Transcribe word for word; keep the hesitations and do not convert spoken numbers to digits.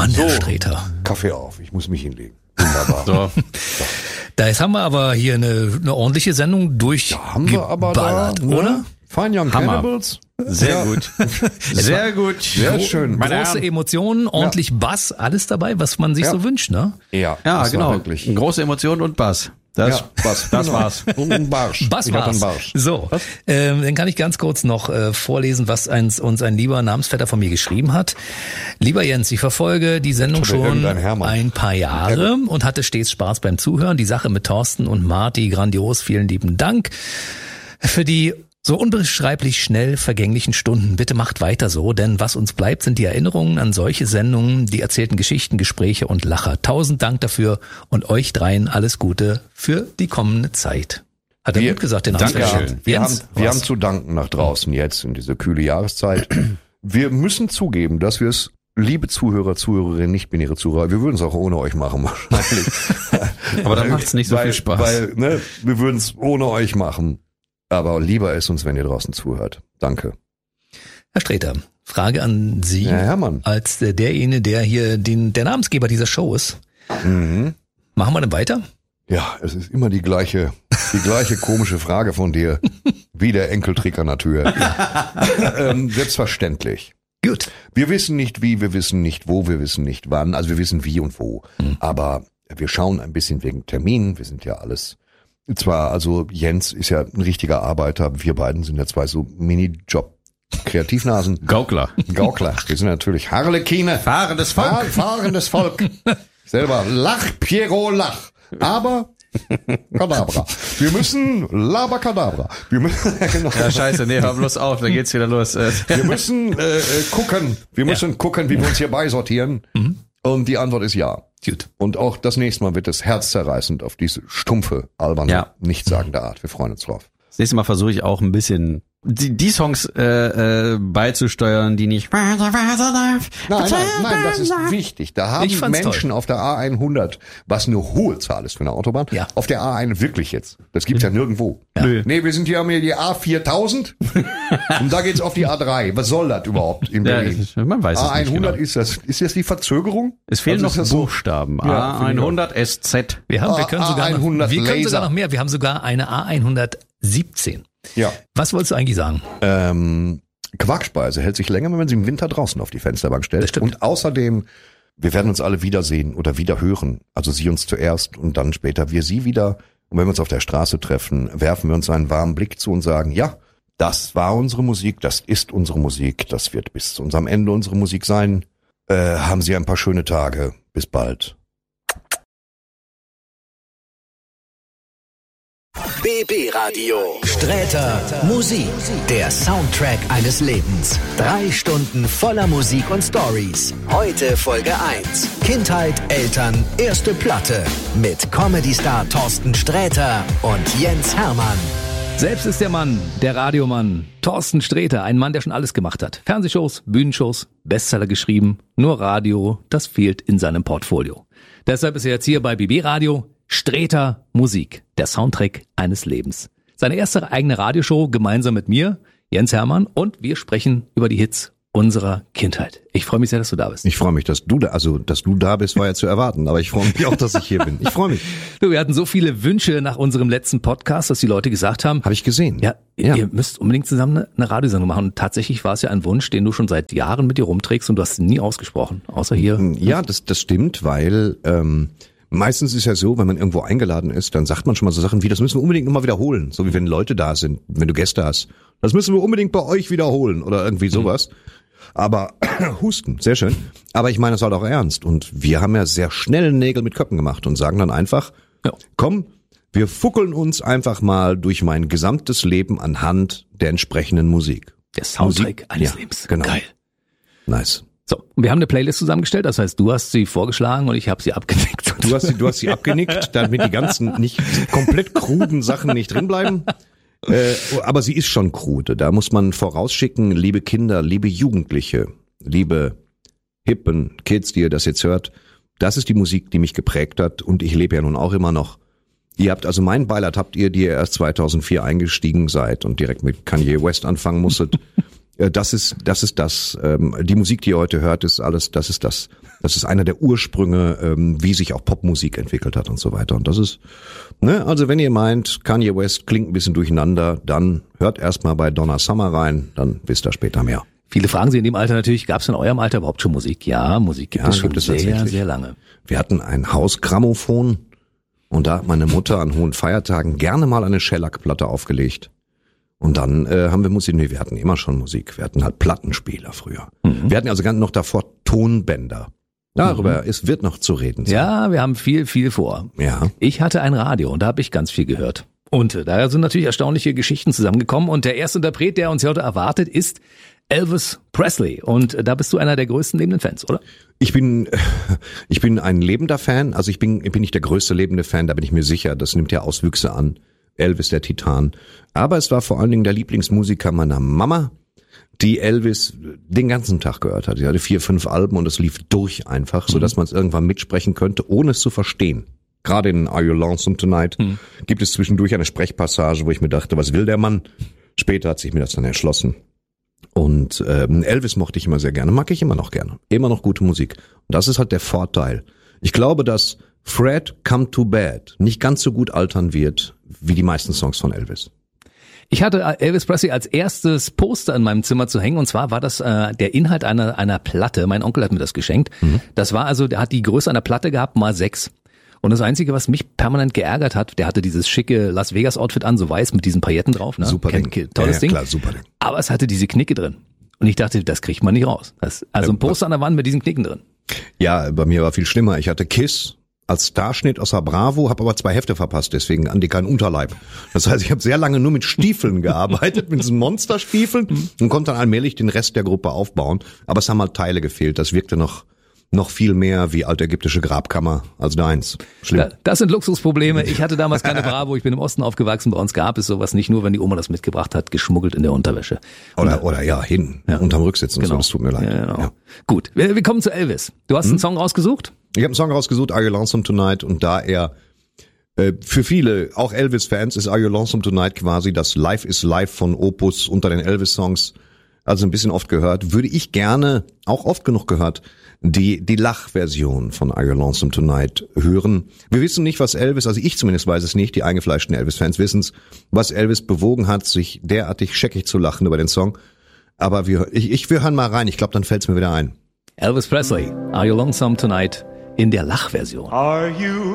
Mann, So, Herr Sträter. Kaffee auf, ich muss mich hinlegen. Wunderbar. So. Da jetzt haben wir aber hier eine, eine ordentliche Sendung Ja, haben wir aber da, durchgeballert, ne? oder? Fine Young Hammer. Cannibals. Sehr Ja. gut. Sehr gut. Sehr schön. Meine Große Herren. Emotionen, ordentlich Bass, alles dabei, was man sich Ja. so wünscht, ne? Ja, Ja, das war genau. wirklich. Große Emotionen und Bass. Das, Ja, Bass. das Genau. war's. Und ein Barsch. Bass Ich hatte war's. einen Barsch. So, ähm, dann kann ich ganz kurz noch äh, vorlesen, was eins, uns ein lieber Namensvetter von mir geschrieben hat. Lieber Jens, ich verfolge die Sendung Oder schon irgendein Hermann. ein paar Jahre und hatte stets Spaß beim Zuhören. Die Sache mit Thorsten und Marty, grandios, vielen lieben Dank für die so unbeschreiblich schnell vergänglichen Stunden. Bitte macht weiter so, denn was uns bleibt, sind die Erinnerungen an solche Sendungen, die erzählten Geschichten, Gespräche und Lacher. Tausend Dank dafür und euch dreien alles Gute für die kommende Zeit. Hat er Wir- gut gesagt, den Dankeschön. Namensvetter. Wir, haben, Jens, wir was? haben zu danken nach draußen jetzt in diese kühle Jahreszeit. Wir müssen zugeben, dass wir es, liebe Zuhörer, Zuhörerinnen, nicht-binäre Zuhörer, wir würden es auch ohne euch machen wahrscheinlich. Aber dann macht's nicht so weil, viel Spaß. Weil, ne, wir würden es ohne euch machen. Aber lieber ist uns, wenn ihr draußen zuhört. Danke. Herr Sträter, Frage an Sie Ja, Hermann. als äh, derjenige, der hier den, der Namensgeber dieser Show ist. Mhm. Machen wir dann weiter? Ja, es ist immer die gleiche, die gleiche komische Frage von dir. Wie der Enkeltrick an der Tür. ähm, selbstverständlich. Gut. Wir wissen nicht wie, wir wissen nicht wo, wir wissen nicht wann. Also wir wissen wie und wo. Mhm. Aber wir schauen ein bisschen wegen Terminen. Wir sind ja alles. Zwar, also Jens ist ja ein richtiger Arbeiter. Wir beiden sind ja zwei so Minijob-Kreativnasen. Gaukler. Gaukler. Wir sind natürlich Harlekine. Fahrendes Fahr- Fahrendes Volk. Selber lach, Piero, lach. Aber Kadabra. Wir müssen Labakadabra. Wir müssen, ja, genau. Ja, scheiße, nee, hör bloß auf, dann geht's wieder los. Äh, Wir müssen äh, äh, gucken. Wir müssen gucken, wie wir uns hier beisortieren. Mhm. Und die Antwort ist ja. Gut. Und auch das nächste Mal wird es herzzerreißend auf diese stumpfe, alberne, Ja. nichtssagende Art. Wir freuen uns drauf. Das nächste Mal versuche ich auch ein bisschen die, die Songs äh, äh, beizusteuern, die nicht. Nein, nein, nein, das ist wichtig. Da haben Ich fand's Menschen toll. auf der A hundert, was eine hohe Zahl ist für eine Autobahn, Ja. auf der A eins wirklich jetzt. Das gibt's ja nirgendwo. Nö. Nee, wir sind hier haben hier die A viertausend und da geht's auf die A drei. Was soll das überhaupt in Ja, Berlin? es- man weiß es A nicht hundert genau. ist das, ist das die Verzögerung? Es fehlen Also noch ist das so- Buchstaben. Ja, A finde ich hundert S Z. Wir haben, wir A- können sogar noch, A hundert wir können sogar Laser. noch mehr. Wir haben sogar eine A hundertsiebzehn. Ja. Was wolltest du eigentlich sagen? Ähm, Quarkspeise hält sich länger, wenn man sie im Winter draußen auf die Fensterbank Das stellt. stimmt. Und außerdem, wir werden uns alle wiedersehen oder wieder hören. Also sie uns zuerst und dann später wir sie wieder. Und wenn wir uns auf der Straße treffen, werfen wir uns einen warmen Blick zu und sagen, ja, das war unsere Musik, das ist unsere Musik, das wird bis zu unserem Ende unsere Musik sein. Äh, haben Sie ein paar schöne Tage. Bis bald. B B Radio. Sträter Musik. Der Soundtrack eines Lebens. Drei Stunden voller Musik und Stories. Heute Folge eins. Kindheit, Eltern, erste Platte. Mit Comedy-Star Thorsten Sträter und Jens Hermann. Selbst ist der Mann, der Radiomann, Thorsten Sträter, ein Mann, der schon alles gemacht hat. Fernsehshows, Bühnenshows, Bestseller geschrieben, nur Radio, das fehlt in seinem Portfolio. Deshalb ist er jetzt hier bei B B Radio, Sträter Musik, der Soundtrack eines Lebens. Seine erste eigene Radioshow gemeinsam mit mir, Jens Hermann, und wir sprechen über die Hits unserer Kindheit. Ich freue mich sehr, dass du da bist. Ich freue mich, dass du da, also dass du da bist, war ja zu erwarten. Aber ich freue mich auch, dass ich hier bin. Ich freue mich. Du, wir hatten so viele Wünsche nach unserem letzten Podcast, dass die Leute gesagt haben, Habe ich gesehen. ja, Ja. ihr müsst unbedingt zusammen eine, eine Radiosendung machen. Und tatsächlich war es ja ein Wunsch, den du schon seit Jahren mit dir rumträgst und du hast ihn nie ausgesprochen, außer hier. Ja, das, das stimmt, weil ähm, meistens ist ja so, wenn man irgendwo eingeladen ist, dann sagt man schon mal so Sachen wie, das müssen wir unbedingt nochmal wiederholen. So wie wenn Leute da sind, wenn du Gäste hast. Das müssen wir unbedingt bei euch wiederholen oder irgendwie sowas. Aber Husten, sehr schön. Aber ich meine es halt auch ernst. Und wir haben ja sehr schnell Nägel mit Köppen gemacht und sagen dann einfach, Ja. komm, wir fuckeln uns einfach mal durch mein gesamtes Leben anhand der entsprechenden Musik. Der Soundtrack Musik, eines ja, Lebens. genau. Geil. Nice. So, und wir haben eine Playlist zusammengestellt, das heißt, du hast sie vorgeschlagen und ich habe sie abgenickt. Du hast sie, du hast sie abgenickt, damit die ganzen nicht komplett kruden Sachen nicht drin bleiben. Äh, aber sie ist schon krude. Da muss man vorausschicken, liebe Kinder, liebe Jugendliche, liebe hippen Kids, die ihr das jetzt hört, das ist die Musik, die mich geprägt hat und ich lebe ja nun auch immer noch. Ihr habt also mein Beileid habt ihr, die ihr erst zweitausendvier eingestiegen seid und direkt mit Kanye West anfangen musstet. äh, das ist das ist das ähm, die Musik, die ihr heute hört, ist alles, das ist das. Das ist einer der Ursprünge, ähm, wie sich auch Popmusik entwickelt hat und so weiter. Und das ist, ne, also wenn ihr meint, Kanye West klingt ein bisschen durcheinander, dann hört erstmal bei Donna Summer rein, dann wisst ihr später mehr. Viele fragen sich in dem Alter natürlich, gab es in eurem Alter überhaupt schon Musik? Ja, Musik gibt Ja, es schon gibt es sehr, tatsächlich. sehr lange. Wir hatten ein Hausgrammophon und da hat meine Mutter an hohen Feiertagen gerne mal eine Shellac-Platte aufgelegt. Und dann äh, haben wir Musik, nee, wir hatten immer schon Musik. Wir hatten halt Plattenspieler früher. Mhm. Wir hatten also ganz noch davor Tonbänder. Darüber mhm. es wird noch zu reden sein. Ja, wir haben viel, viel vor. Ja. Ich hatte ein Radio und da habe ich ganz viel gehört. Und äh, da sind natürlich erstaunliche Geschichten zusammengekommen. Und der erste Interpret, der uns heute erwartet, ist Elvis Presley. Und äh, da bist du einer der größten lebenden Fans, oder? Ich bin, ich bin ein lebender Fan. Also ich bin, ich bin nicht der größte lebende Fan, da bin ich mir sicher. Das nimmt ja Auswüchse an. Elvis, der Titan. Aber es war vor allen Dingen der Lieblingsmusiker meiner Mama, die Elvis den ganzen Tag gehört hat. Sie hatte vier, fünf Alben und es lief durch einfach, so dass man es irgendwann mitsprechen könnte, ohne es zu verstehen. Gerade in Are You Lonesome Tonight mhm. gibt es zwischendurch eine Sprechpassage, wo ich mir dachte, was will der Mann? Später hat sich mir das dann erschlossen. Und ähm, Elvis mochte ich immer sehr gerne, mag ich immer noch gerne. Immer noch gute Musik. Und das ist halt der Vorteil. Ich glaube, dass Fred Come to Bed nicht ganz so gut altern wird wie die meisten Songs von Elvis. Ich hatte Elvis Presley als erstes Poster in meinem Zimmer zu hängen und zwar war das äh, der Inhalt einer einer Platte. Mein Onkel hat mir das geschenkt. Mhm. Das war also, der hat die Größe einer Platte gehabt mal sechs. Und das Einzige, was mich permanent geärgert hat, der hatte dieses schicke Las Vegas Outfit an, so weiß mit diesen Pailletten drauf. Ne? Super Ding. Tolles ja, Ding. Klar, super Ding. Aber es hatte diese Knicke drin. Und ich dachte, das kriegt man nicht raus. Das, also ein Poster an der Wand mit diesen Knicken drin. Ja, bei mir war viel schlimmer. Ich hatte Kiss als Starschnitt aus der Bravo, habe aber zwei Hefte verpasst, deswegen an die keinen Unterleib. Das heißt, ich habe sehr lange nur mit Stiefeln gearbeitet, mit diesen Monsterstiefeln und konnte dann allmählich den Rest der Gruppe aufbauen. Aber es haben halt Teile gefehlt. Das wirkte noch noch viel mehr wie altägyptische Grabkammer als deins. Schlimm. Das sind Luxusprobleme. Ich hatte damals keine Bravo. Ich bin im Osten aufgewachsen. Bei uns gab es sowas nicht, nur wenn die Oma das mitgebracht hat, geschmuggelt in der Unterwäsche. Oder, oder ja, hin, ja. unterm Rücksitz und genau. so, das tut mir leid. Ja, genau. Ja. Gut, wir, wir kommen zu Elvis. Du hast hm? einen Song rausgesucht? Ich habe einen Song rausgesucht, Are You Lonesome Tonight, und da er äh, für viele, auch Elvis-Fans, ist Are You Lonesome Tonight quasi das Life is Life von Opus unter den Elvis-Songs, also ein bisschen oft gehört, würde ich gerne, auch oft genug gehört, die die Lachversion von Are You Lonesome Tonight hören. Wir wissen nicht, was Elvis, also ich zumindest weiß es nicht, die eingefleischten Elvis-Fans wissen es, was Elvis bewogen hat, sich derartig scheckig zu lachen über den Song. Aber wir, ich, ich wir hören mal rein, ich glaube, dann fällt es mir wieder ein. Elvis Presley, Are You Lonesome Tonight in der Lachversion. Are you